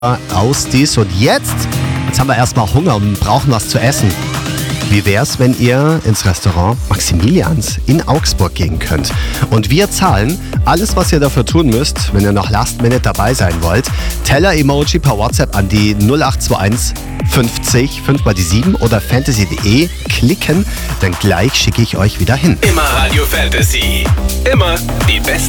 aus dies und jetzt haben wir erstmal Hunger und brauchen was zu essen. Wie wär's, wenn ihr ins Restaurant Maximilians in Augsburg gehen könnt? Und wir zahlen alles, was ihr dafür tun müsst, wenn ihr noch Last Minute dabei sein wollt. Teller-Emoji per WhatsApp an die 0821 50 5 mal die 7 oder fantasy.de klicken, dann gleich schicke ich euch wieder hin. Immer Radio Fantasy. Immer die besten